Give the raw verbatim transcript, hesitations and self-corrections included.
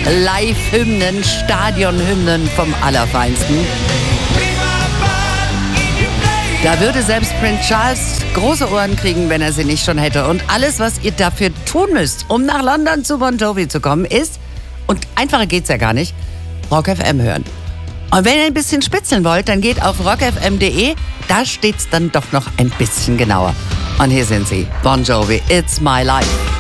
Live-Hymnen, Stadionhymnen vom Allerfeinsten. Da würde selbst Prince Charles große Ohren kriegen, wenn er sie nicht schon hätte. Und alles, was ihr dafür tun müsst, um nach London zu Bon Jovi zu kommen, ist, und einfacher geht's ja gar nicht, Rock F M hören. Und wenn ihr ein bisschen spitzeln wollt, dann geht auf rock f m punkt d e. Da steht's dann doch noch ein bisschen genauer. Und hier sind sie, Bon Jovi, It's My Life.